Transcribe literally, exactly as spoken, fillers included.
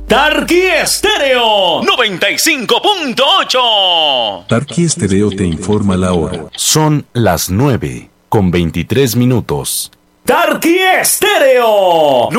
Tarqui Estéreo noventa y cinco punto ocho. Tarqui Estéreo te informa la hora. Son las nueve con veintitrés minutos. Tarqui Estéreo